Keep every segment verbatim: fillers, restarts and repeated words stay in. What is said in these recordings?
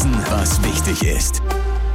Wissen, was wichtig ist.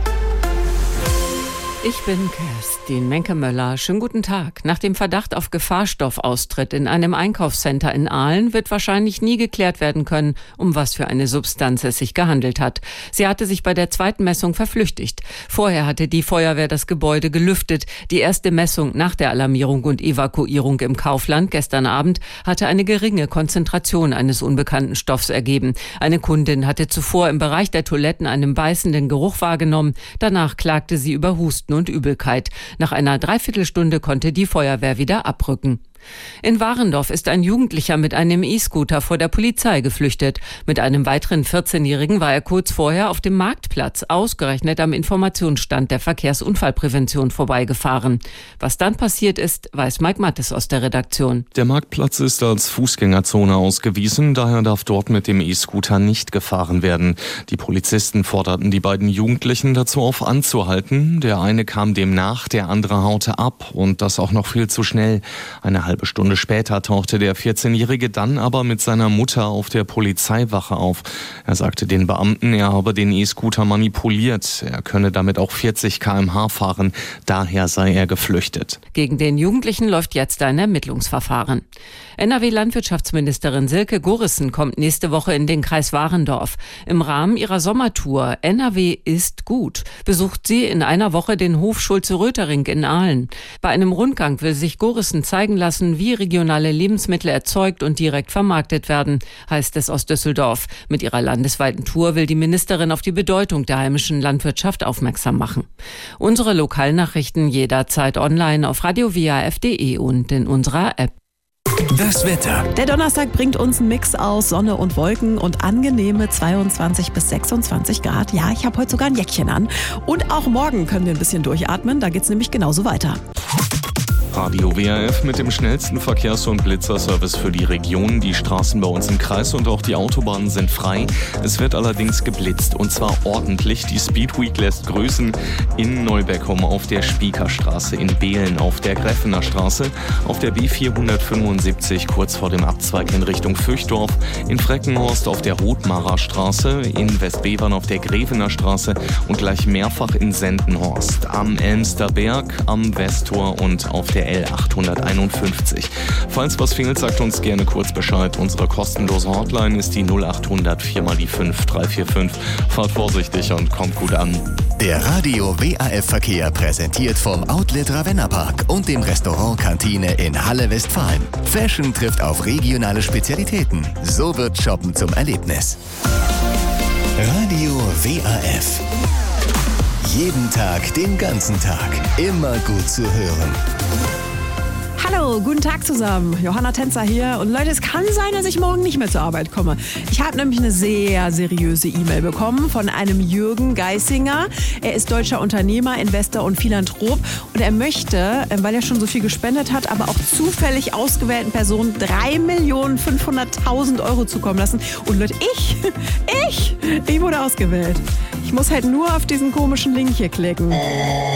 Ich bin Kerstin Menke-Möller. Schönen guten Tag. Nach dem Verdacht auf Gefahrstoffaustritt in einem Einkaufscenter in Aalen wird wahrscheinlich nie geklärt werden können, um was für eine Substanz es sich gehandelt hat. Sie hatte sich bei der zweiten Messung verflüchtigt. Vorher hatte die Feuerwehr das Gebäude gelüftet. Die erste Messung nach der Alarmierung und Evakuierung im Kaufland gestern Abend hatte eine geringe Konzentration eines unbekannten Stoffs ergeben. Eine Kundin hatte zuvor im Bereich der Toiletten einen beißenden Geruch wahrgenommen. Danach klagte sie über Husten und Übelkeit. Nach einer Dreiviertelstunde konnte die Feuerwehr wieder abrücken. In Warendorf ist ein Jugendlicher mit einem E-Scooter vor der Polizei geflüchtet. Mit einem weiteren vierzehnjährigen war er kurz vorher auf dem Marktplatz, ausgerechnet am Informationsstand der Verkehrsunfallprävention, vorbeigefahren. Was dann passiert ist, weiß Mike Mattes aus der Redaktion. Der Marktplatz ist als Fußgängerzone ausgewiesen, daher darf dort mit dem E-Scooter nicht gefahren werden. Die Polizisten forderten die beiden Jugendlichen dazu auf, anzuhalten. Der eine kam dem nach, der andere haute ab und das auch noch viel zu schnell. Eine halbe Stunde später tauchte der vierzehnjährige dann aber mit seiner Mutter auf der Polizeiwache auf. Er sagte den Beamten, er habe den E-Scooter manipuliert. Er könne damit auch vierzig Kilometer pro Stunde fahren. Daher sei er geflüchtet. Gegen den Jugendlichen läuft jetzt ein Ermittlungsverfahren. N R W-Landwirtschaftsministerin Silke Gorissen kommt nächste Woche in den Kreis Warendorf. Im Rahmen ihrer Sommertour N R W ist gut besucht sie in einer Woche den Hof Schulze-Rötering in Aalen. Bei einem Rundgang will sich Gorissen zeigen lassen, wie regionale Lebensmittel erzeugt und direkt vermarktet werden, heißt es aus Düsseldorf. Mit ihrer landesweiten Tour will die Ministerin auf die Bedeutung der heimischen Landwirtschaft aufmerksam machen. Unsere Lokalnachrichten jederzeit online auf radio w a f punkt d e und in unserer App. Das Wetter. Der Donnerstag bringt uns einen Mix aus Sonne und Wolken und angenehme zweiundzwanzig bis sechsundzwanzig Grad. Ja, ich habe heute sogar ein Jäckchen an. Und auch morgen können wir ein bisschen durchatmen, da geht's nämlich genauso weiter. Radio W A F mit dem schnellsten Verkehrs- und Blitzerservice für die Region. Die Straßen bei uns im Kreis und auch die Autobahnen sind frei. Es wird allerdings geblitzt und zwar ordentlich. Die Speedweek lässt grüßen in Neubeckum, auf der Spiekerstraße, in Behlen, auf der Gräfener Straße, auf der B vierhundertfünfundsiebzig kurz vor dem Abzweig in Richtung Fürchdorf, in Freckenhorst auf der Rothmarer Straße, in Westbevern auf der Grevener Straße und gleich mehrfach in Sendenhorst, am Elmsterberg, am Westtor und auf der L achthunderteinundfünfzig. Falls was fehlt, sagt uns gerne kurz Bescheid. Unsere kostenlose Hotline ist die null achthundert vier mal die fünf drei vier fünf. Fahrt vorsichtig und kommt gut an. Der Radio W A F-Verkehr präsentiert vom Outlet Ravenna Park und dem Restaurant Kantine in Halle Westfalen. Fashion trifft auf regionale Spezialitäten. So wird Shoppen zum Erlebnis. Radio W A F. Jeden Tag, den ganzen Tag. Immer gut zu hören. Hallo, guten Tag zusammen. Johanna Tänzer hier. Und Leute, es kann sein, dass ich morgen nicht mehr zur Arbeit komme. Ich habe nämlich eine sehr seriöse E-Mail bekommen von einem Jürgen Geisinger. Er ist deutscher Unternehmer, Investor und Philanthrop. Und er möchte, weil er schon so viel gespendet hat, aber auch zufällig ausgewählten Personen drei Millionen fünfhunderttausend Euro zukommen lassen. Und Leute, ich, ich, ich wurde ausgewählt. Ich muss halt nur auf diesen komischen Link hier klicken.